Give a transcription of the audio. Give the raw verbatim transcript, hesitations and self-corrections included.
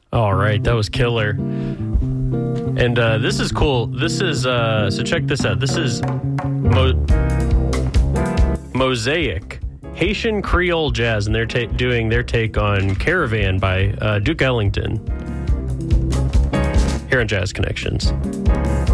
All right, that was killer. And uh, this is cool. This is, uh, so check this out. This is Mo- Mosaic, Haitian Creole Jazz, and they're ta- doing their take on Caravan by uh, Duke Ellington here on Jazz Connections.